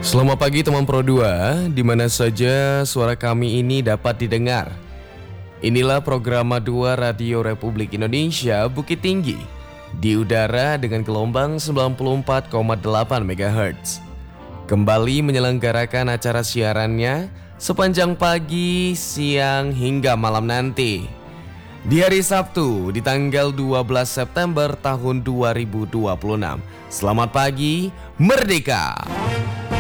Selamat pagi teman Pro 2, di mana saja suara kami ini dapat didengar. Inilah program Madua Radio Republik Indonesia Bukit Tinggi, di udara dengan gelombang 94,8 MHz. Kembali menyelenggarakan acara siarannya sepanjang pagi, siang, hingga malam nanti. Di hari Sabtu, di tanggal 12 September tahun 2026. Selamat pagi, Merdeka!